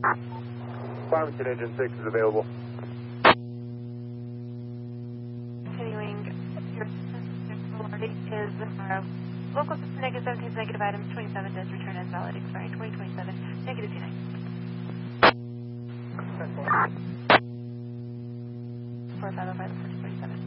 Farmington Engine 6 is available. Continuing, your authority is local system negative 17 negative items 27 does return as valid expiring 2027 negative 29. 4505.